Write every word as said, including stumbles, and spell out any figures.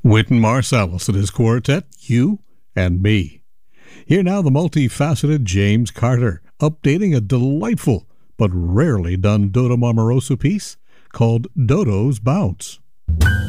Wynton Marsalis and his quartet, You and Me. Here now the multifaceted James Carter, updating a delightful but rarely done Dodo Marmarosa piece called Dodo's Bounce.